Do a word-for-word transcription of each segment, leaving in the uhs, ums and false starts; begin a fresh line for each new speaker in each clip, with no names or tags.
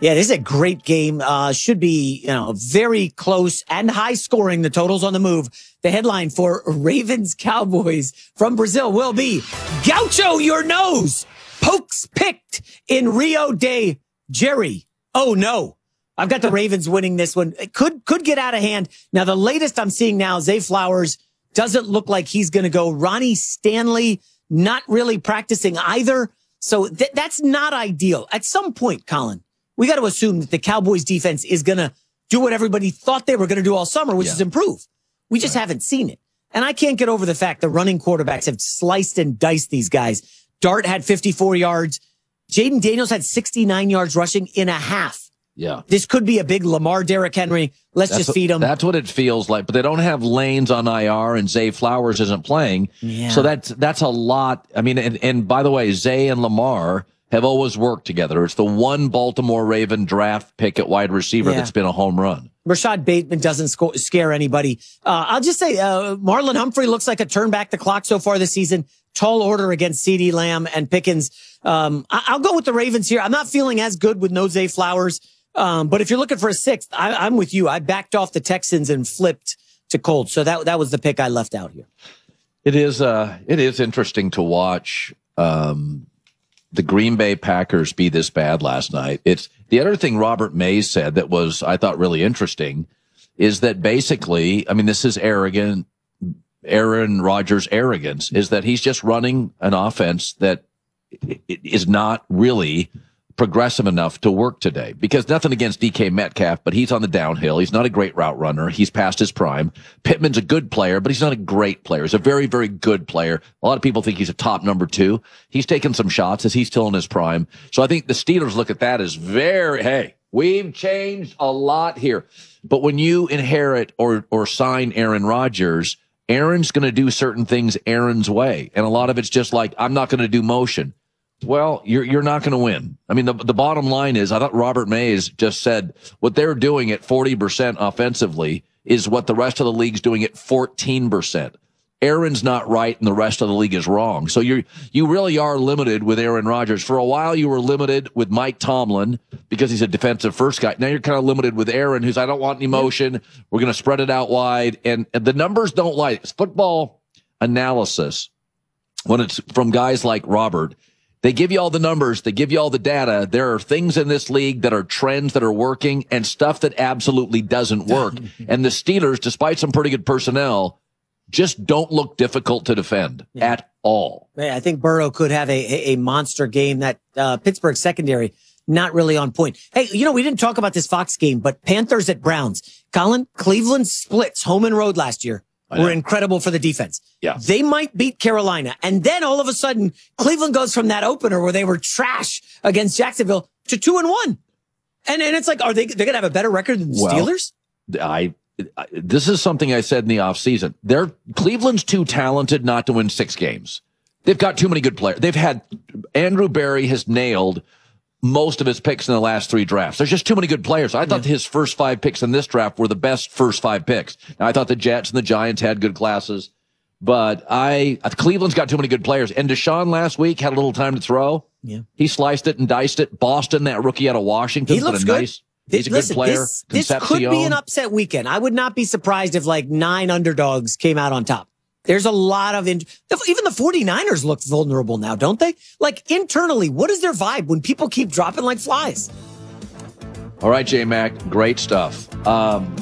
Yeah, this is a great game. Uh, should be, you know, very close and high scoring. The totals on the move. The headline for Ravens Cowboys from Brazil will be Gaucho your nose. Pokes picked in Rio de Janeiro. Oh no. I've got the Ravens winning this one. It could, could get out of hand. Now, the latest I'm seeing now, Zay Flowers doesn't look like he's going to go. Ronnie Stanley, not really practicing either. So th- that's not ideal. At some point, Colin, we got to assume that the Cowboys defense is going to do what everybody thought they were going to do all summer, which yeah. is improve. We just right. haven't seen it. And I can't get over the fact the running quarterbacks have sliced and diced these guys. Dart had fifty-four yards. Jaden Daniels had sixty-nine yards rushing in a half.
Yeah.
This could be a big Lamar Derrick Henry. Let's
that's
just
what,
feed them.
That's what it feels like. But they don't have Lanes on I R and Zay Flowers isn't playing.
Yeah.
So that's, that's a lot. I mean, and, and by the way, Zay and Lamar have always worked together. It's the one Baltimore Raven draft pick at wide receiver yeah. that's been a home run.
Rashad Bateman doesn't sco- scare anybody. Uh, I'll just say, uh, Marlon Humphrey looks like a turn back the clock so far this season. Tall order against CeeDee Lamb and Pickens. Um, I- I'll go with the Ravens here. I'm not feeling as good with no Zay Flowers. Um, but if you're looking for a sixth, I- I'm with you. I backed off the Texans and flipped to Colts. So that, that was the pick I left out here.
It is, uh, it is interesting to watch, um, the Green Bay Packers be this bad last night. It's the other thing Robert Mays said that was, I thought, really interesting is that basically, I mean, this is arrogant, Aaron Rodgers' arrogance is that he's just running an offense that is not really progressive enough to work today, because nothing against D K Metcalf, but he's on the downhill. He's not a great route runner. He's past his prime. Pittman's a good player, but he's not a great player. He's a very, very good player. A lot of people think he's a top number two. He's taken some shots as he's still in his prime. So I think the Steelers look at that as very, hey, we've changed a lot here. But when you inherit or, or sign Aaron Rodgers, Aaron's going to do certain things Aaron's way. And a lot of it's just like, I'm not going to do motion. Well, you're you're not going to win. I mean, the the bottom line is, I thought Robert Mays just said what they're doing at forty percent offensively is what the rest of the league's doing at fourteen percent. Aaron's not right and the rest of the league is wrong. So you you really are limited with Aaron Rodgers. For a while, you were limited with Mike Tomlin because he's a defensive first guy. Now you're kind of limited with Aaron, who's, I don't want any motion. We're going to spread it out wide. And, and the numbers don't lie. It's football analysis, when it's from guys like Robert, they give you all the numbers. They give you all the data. There are things in this league that are trends that are working and stuff that absolutely doesn't work. And the Steelers, despite some pretty good personnel, just don't look difficult to defend yeah. at all.
Yeah, I think Burrow could have a, a monster game. That uh, Pittsburgh secondary, not really on point. Hey, you know, we didn't talk about this Fox game, but Panthers at Browns. Colin, Cleveland splits home and road last year. Were incredible for the defense.
Yeah.
They might beat Carolina. And then all of a sudden, Cleveland goes from that opener where they were trash against Jacksonville to two and one. And, and it's like, are they, they're going to have a better record than the
well,
Steelers?
I, I, this is something I said in the offseason. They're, Cleveland's too talented not to win six games. They've got too many good players. They've had, Andrew Berry has nailed most of his picks in the last three drafts. There's just too many good players. I thought yeah. his first five picks in this draft were the best first five picks. Now, I thought the Jets and the Giants had good classes, but I, Cleveland's got too many good players. And Deshaun last week had a little time to throw.
Yeah.
He sliced it and diced it. Boston, that rookie out of Washington,
he looks
a
good.
Nice, he's a good
Listen,
player.
This, this could be an upset weekend. I would not be surprised if like nine underdogs came out on top. There's a lot of, in- even the 49ers look vulnerable now, don't they? Like internally, what is their vibe when people keep dropping like flies?
All right, J-Mac, great stuff. Um,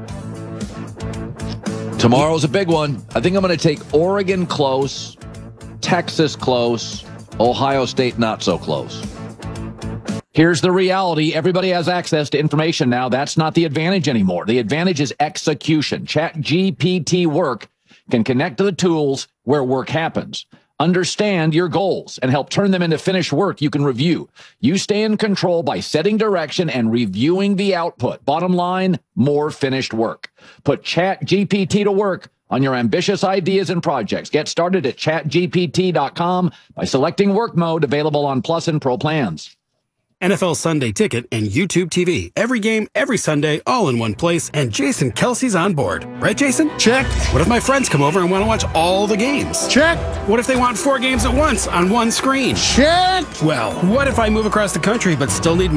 tomorrow's a big one. I think I'm going to take Oregon close, Texas close, Ohio State not so close.
Here's the reality. Everybody has access to information now. That's not the advantage anymore. The advantage is execution. ChatGPT Work can connect to the tools where work happens. Understand your goals and help turn them into finished work you can review. You stay in control by setting direction and reviewing the output. Bottom line, more finished work. Put ChatGPT to work on your ambitious ideas and projects. Get started at chat G P T dot com by selecting work mode, available on Plus and Pro plans.
N F L Sunday Ticket and YouTube T V. Every game, every Sunday, all in one place, and Jason Kelsey's on board. Right, Jason?
Check.
What if my friends come over and want to watch all the games?
Check.
What if they want four games at once on one screen?
Check.
Well, what if I move across the country but still need my